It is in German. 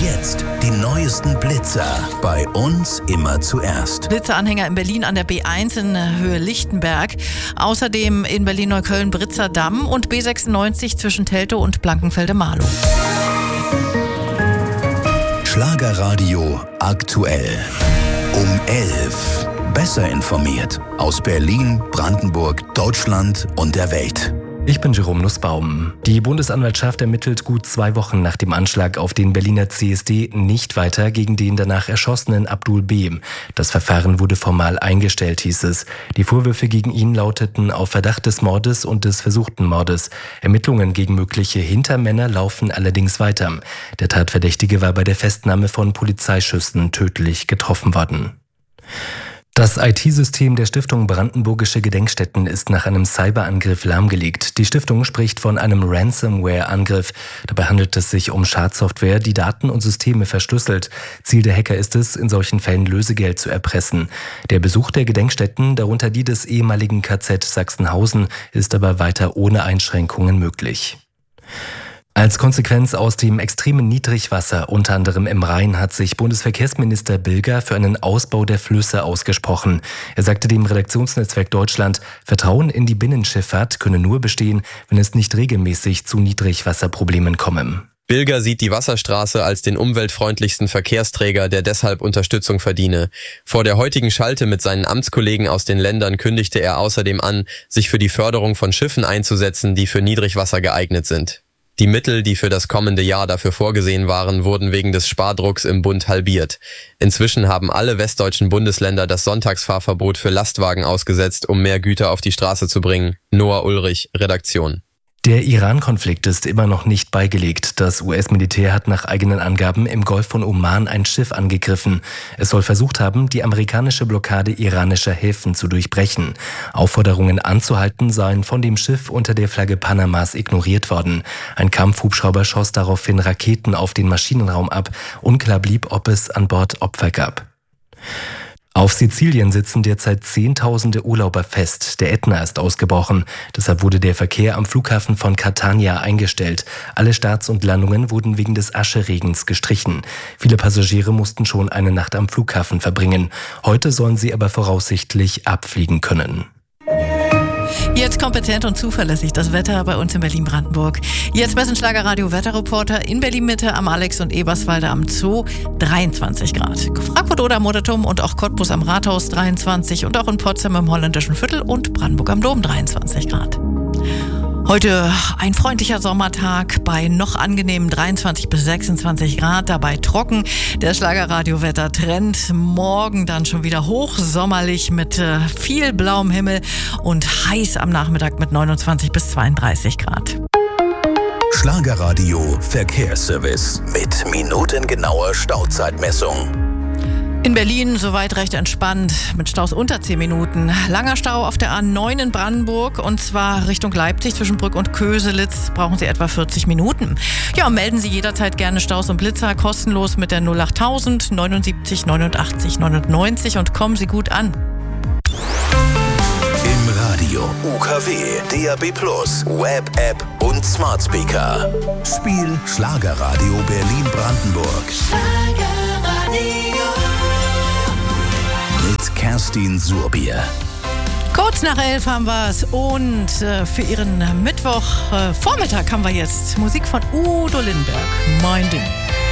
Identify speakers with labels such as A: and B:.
A: jetzt die neuesten Blitzer. Bei uns immer zuerst.
B: Blitzeranhänger in Berlin an der B1 in Höhe Lichtenberg. Außerdem in Berlin-Neukölln Britzer Damm und B96 zwischen Teltow und Blankenfelde-Marlow.
A: Schlagerradio aktuell. Um 11. Besser informiert. Aus Berlin, Brandenburg, Deutschland und der Welt.
C: Ich bin Jerome Nussbaum. Die Bundesanwaltschaft ermittelt gut 2 Wochen nach dem Anschlag auf den Berliner CSD nicht weiter gegen den danach erschossenen Abdul B. Das Verfahren wurde formal eingestellt, hieß es. Die Vorwürfe gegen ihn lauteten auf Verdacht des Mordes und des versuchten Mordes. Ermittlungen gegen mögliche Hintermänner laufen allerdings weiter. Der Tatverdächtige war bei der Festnahme von Polizeischüssen tödlich getroffen worden. Das IT-System der Stiftung Brandenburgische Gedenkstätten ist nach einem Cyberangriff lahmgelegt. Die Stiftung spricht von einem Ransomware-Angriff. Dabei handelt es sich um Schadsoftware, die Daten und Systeme verschlüsselt. Ziel der Hacker ist es, in solchen Fällen Lösegeld zu erpressen. Der Besuch der Gedenkstätten, darunter die des ehemaligen KZ Sachsenhausen, ist aber weiter ohne Einschränkungen möglich. Als Konsequenz aus dem extremen Niedrigwasser, unter anderem im Rhein, hat sich Bundesverkehrsminister Bilger für einen Ausbau der Flüsse ausgesprochen. Er sagte dem Redaktionsnetzwerk Deutschland, Vertrauen in die Binnenschifffahrt könne nur bestehen, wenn es nicht regelmäßig zu Niedrigwasserproblemen komme.
D: Bilger sieht die Wasserstraße als den umweltfreundlichsten Verkehrsträger, der deshalb Unterstützung verdiene. Vor der heutigen Schalte mit seinen Amtskollegen aus den Ländern kündigte er außerdem an, sich für die Förderung von Schiffen einzusetzen, die für Niedrigwasser geeignet sind. Die Mittel, die für das kommende Jahr dafür vorgesehen waren, wurden wegen des Spardrucks im Bund halbiert. Inzwischen haben alle westdeutschen Bundesländer das Sonntagsfahrverbot für Lastwagen ausgesetzt, um mehr Güter auf die Straße zu bringen. Noah Ulrich, Redaktion.
C: Der Iran-Konflikt ist immer noch nicht beigelegt. Das US-Militär hat nach eigenen Angaben im Golf von Oman ein Schiff angegriffen. Es soll versucht haben, die amerikanische Blockade iranischer Häfen zu durchbrechen. Aufforderungen anzuhalten seien von dem Schiff unter der Flagge Panamas ignoriert worden. Ein Kampfhubschrauber schoss daraufhin Raketen auf den Maschinenraum ab. Unklar blieb, ob es an Bord Opfer gab. Auf Sizilien sitzen derzeit Zehntausende Urlauber fest. Der Ätna ist ausgebrochen. Deshalb wurde der Verkehr am Flughafen von Catania eingestellt. Alle Starts und Landungen wurden wegen des Ascheregens gestrichen. Viele Passagiere mussten schon eine Nacht am Flughafen verbringen. Heute sollen sie aber voraussichtlich abfliegen können.
B: Jetzt kompetent und zuverlässig das Wetter bei uns in Berlin-Brandenburg. Jetzt besten Schlagerradio Wetterreporter in Berlin-Mitte am Alex- und Eberswalde am Zoo 23 Grad. Frankfurt oder am Modertum und auch Cottbus am Rathaus 23 und auch in Potsdam im Holländischen Viertel und Brandenburg am Dom 23 Grad. Heute ein freundlicher Sommertag bei noch angenehmen 23 bis 26 Grad, dabei trocken. Der Schlagerradio-Wetter-Trend morgen dann schon wieder hochsommerlich mit viel blauem Himmel und heiß am Nachmittag mit 29 bis 32 Grad.
A: Schlagerradio Verkehrsservice mit minutengenauer Stauzeitmessung.
B: In Berlin soweit recht entspannt mit Staus unter 10 Minuten. Langer Stau auf der A9 in Brandenburg und zwar Richtung Leipzig zwischen Brück und Köselitz brauchen Sie etwa 40 Minuten. Ja, und melden Sie jederzeit gerne Staus und Blitzer kostenlos mit der 08000 79 89 99 und kommen Sie gut an.
A: Im Radio, UKW, DAB+, Web-App und Smart Speaker. Spiel Schlagerradio Berlin-Brandenburg. Mit Kerstin Surbier.
B: Kurz nach 11 haben wir es und für Ihren Mittwochvormittag haben wir jetzt Musik von Udo Lindenberg. Mein Ding.